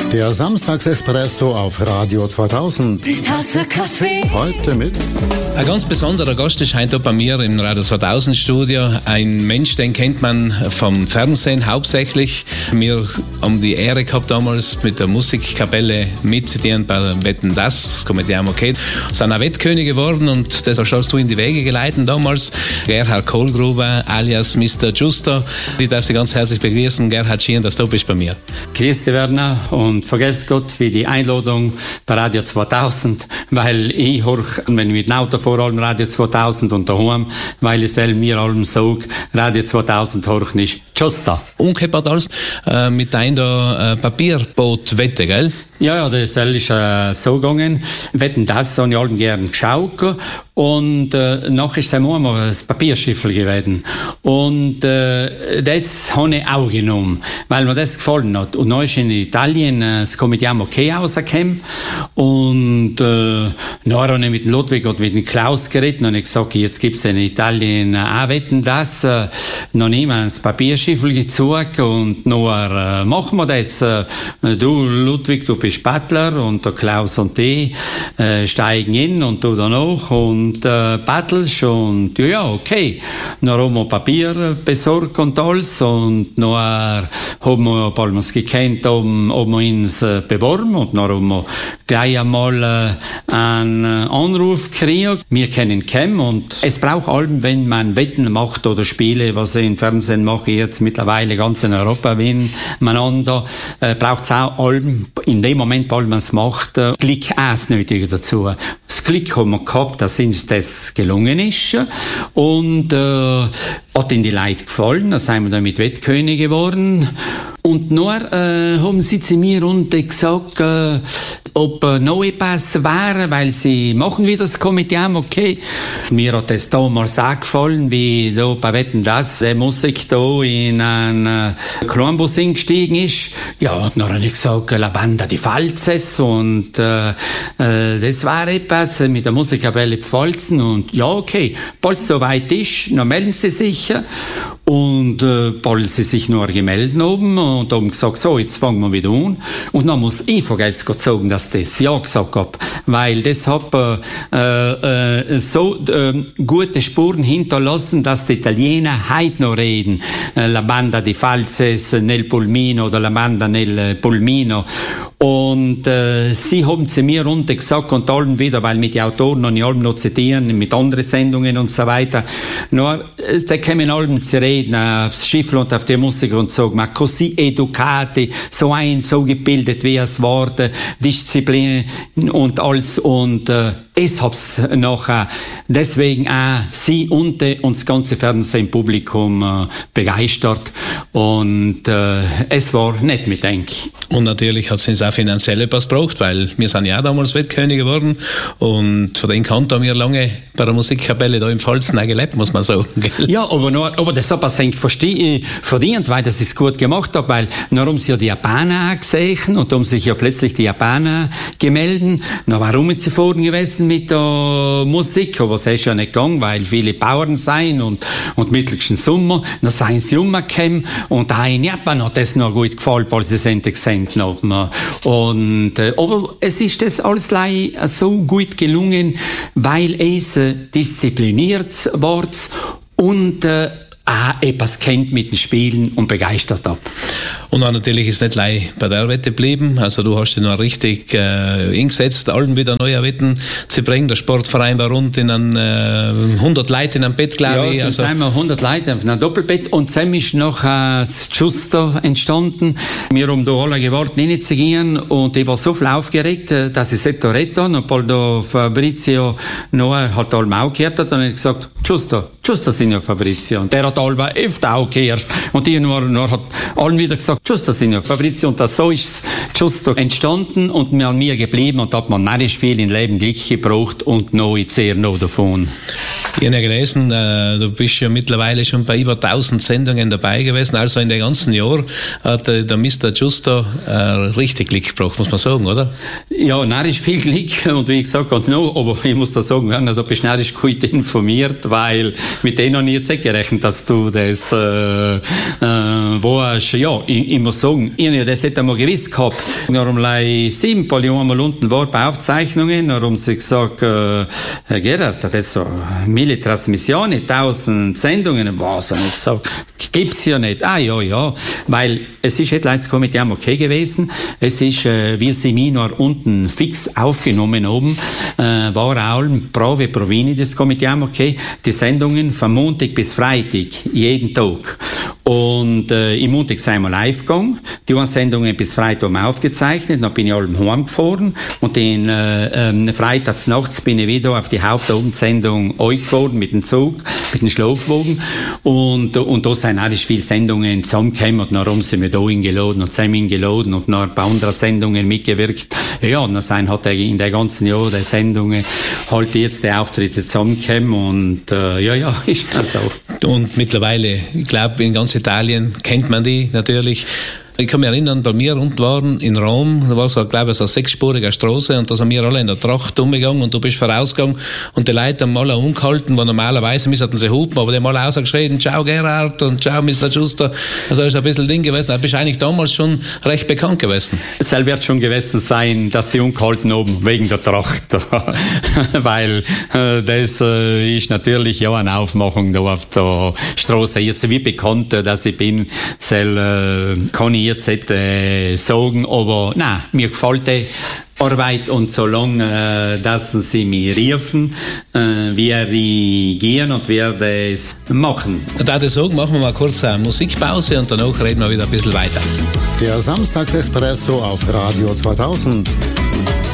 Der Samstagsespresso auf Radio 2000. Die Tasse Kaffee. Heute mit... Ein ganz besonderer Gast ist heute bei mir im Radio 2000 Studio. Ein Mensch, den kennt man vom Fernsehen hauptsächlich. Wir haben die Ehre gehabt damals mit der Musikkapelle mitzitieren bei Wetten, das Comediamo che. Sind auch Wettkönig geworden und das hast du in die Wege geleitet damals. Gerhard Kohlgruber alias Mr. Giusto. Ich darf Sie ganz herzlich begrüßen. Gerhard, schön, dass du bist bei mir. Grüß dich, Werner, und vergesst Gott für die Einladung bei Radio 2000, weil ich höre, wenn ich mit dem Auto fahre, allem Radio 2000 und daheim, weil ich selber mir allem sage, Radio 2000 höre ich nicht. Tschüss da. Umgekehrt alles mit deinem Papierboot-Wette, gell? Ja, das ist so gegangen. Wetten, das habe ich allen gern geschaut. Und nachher ist es einmal das Papierschiffel gewesen. Und das habe ich auch genommen, weil mir das gefallen hat. Und dann ist in Italien das Comediamo che rausgekommen. Und nachher habe ich mit dem Ludwig und mit dem Klaus geredet und ich gesagt, jetzt gibt es in Italien auch Wetten, das. Noch niemand das Papierschiffel gezogen und nachher machen wir das. Du, Ludwig, du bist Battler und der Klaus und die steigen in und du danach und battlest und ja, okay. Dann haben wir Papier besorgt und alles und dann haben wir, weil wir es gekannt haben, wir uns beworben und dann haben wir gleich einmal einen Anruf gekriegt. Wir kennen Cam und es braucht allem, wenn man Wetten macht oder Spiele, was ich im Fernsehen mache, jetzt mittlerweile ganz in Europa, wenn man andere, braucht es auch allem, in dem Moment, weil man es macht, Glück auch nötig dazu. Das Glück haben wir gehabt, dass uns das gelungen ist und hat ihnen die Leute gefallen, dann sind wir damit Wettkönig geworden. Und dann haben sie zu mir und gesagt, ob noch etwas wäre, weil sie machen wieder das Comediamo, okay. Mir hat das damals auch gefallen, wie da bei Wetten, das Musik da in einen Kleinbus gestiegen ist. Ja, und dann habe ich gesagt, La Banda di Falzes und das war etwas mit der Musikkapelle Pfalzen und ja, okay, bald es soweit ist, dann melden sie sich. Und bald sie sich nur gemeldet haben und haben gesagt, so, jetzt fangen wir wieder an. Und dann muss ich vergelt's Gott sagen, dass das ja gesagt habe, weil das hat so gute Spuren hinterlassen, dass die Italiener heute noch reden. La Banda di Falzes nel Pulmino oder La Banda nel Pulmino. Und sie haben zu mir runter gesagt und allen wieder, weil mit den Autoren und allem noch zitieren, mit anderen Sendungen und so weiter. Nur, da kämen allem zu reden, aufs Schiff und auf die Musik und sagen, ma così educati, so gebildet wie es Worte, Disziplin und alles und es hab's nachher deswegen auch sie und das ganze Fernsehpublikum begeistert und es war nett mit denk. Und natürlich hat es auch finanziell etwas gebraucht, weil wir sind ja auch damals Wettkönig geworden und von dem Kanto haben wir lange bei der Musikkapelle da im Pfalzen auch gelebt, muss man sagen. Gell? Ja, aber das hat man verdient, weil das ist gut gemacht hat, weil dann haben sie ja die Japaner auch gesehen und haben sich ja plötzlich die Japaner gemeldet. Dann warum sie vorhin gewesen mit der Musik, aber es ist ja nicht gegangen, weil viele Bauern sein und mittelsten Sommer, dann seien sie umgekommen und auch in Japan hat das noch gut gefallen, weil sie es endlich gesehen haben. Und, aber es ist das alles so gut gelungen, weil es diszipliniert war und auch etwas kennt mit den Spielen und begeistert ab. Und dann natürlich ist es nicht gleich bei der Wette geblieben. Also du hast dich noch richtig eingesetzt, allen wieder neue Wetten zu bringen. Der Sportverein war rund in 100 Leute in einem Bett, glaube ich. Ja, es sind 100 Leute auf einem Doppelbett und dann ist noch das Giusto entstanden. Wir haben da alle gewartet, reinzugehen und ich war so viel aufgeregt, dass ich es nicht retto. Und bald Fabrizio noch hat allem auch gehört und ich gesagt, Giusto, Signor Fabrizio. Und der hat allem öfter auch gehört. Und ich nur hat allen wieder gesagt, Giusto, Signor Fabrizio. Und das so ist Giusto entstanden und mir an mir geblieben und hat man narrisch viel im Leben Glück gebraucht und noch sehr noch davon. Ich habe ja gelesen, du bist ja mittlerweile schon bei über 1000 Sendungen dabei gewesen. Also in den ganzen Jahr hat der Mr. Giusto richtig Glück gebracht, muss man sagen, oder? Ja, nein, ist viel Glück. Und wie gesagt, aber ich muss da sagen, Werner, du bist nicht gut informiert, weil mit denen habe ich jetzt nicht gerechnet, dass du das warst. Ja, ich muss sagen, ich habe das nicht einmal gewusst gehabt. Darum 7 paar Jahre mal unten war bei Aufzeichnungen, darum sie gesagt, Herr Gerhard, das ist so viele Transmissionen, 1000 Sendungen, was? Und ich gesagt, gibt's ja nicht. Ah, ja, weil es ist jetzt das Komitee okay gewesen. Es ist, wie sie mich noch unten fix aufgenommen haben, war auch Prove Provini das Komitee okay. Die Sendungen von Montag bis Freitag, jeden Tag. Und im Montag sind wir live gegangen. Die Sendungen bis Freitag haben wir aufgezeichnet. Dann bin ich allem heimgefahren. Und den freitags nachts bin ich wieder auf die Hauptabendsendung eingefahren mit dem Zug, mit dem Schlafwagen. Und da sind auch viele Sendungen zusammengekommen. Und dann sind wir da eingeladen und zusammen eingeladen und noch ein paar andere Sendungen mitgewirkt. Ja, und dann hat in der ganzen Jahr der Sendungen halt jetzt die Auftritte zusammengekommen. Und ja, ist so. Und mittlerweile, ich glaube, in ganz Italien kennt man die natürlich. Ich kann mich erinnern, bei mir unten waren in Rom, da war so, glaube ich, so eine 6-spurige Straße und da sind wir alle in der Tracht umgegangen und du bist vorausgegangen und die Leute haben alle umgehalten, wo normalerweise müssten sie hupen, aber die haben alle ausgeschrien, ciao Gerhard und ciao Mr. Giusto. Also das ist ein bisschen Ding gewesen. Da bist du eigentlich damals schon recht bekannt gewesen. Es wird schon gewesen sein, dass sie umgehalten haben, wegen der Tracht. Weil das ist natürlich ja eine Aufmachung da auf der Straße. Jetzt wie bekannt, dass ich bin, kann ich jetzt nicht sagen, aber nein, mir gefällt die Arbeit und solange dass sie mich riefen, werde ich gehen und werde es machen. Da ich sagen, machen wir mal kurz eine Musikpause und danach reden wir wieder ein bisschen weiter. Der Samstagsespresso auf Radio 2000.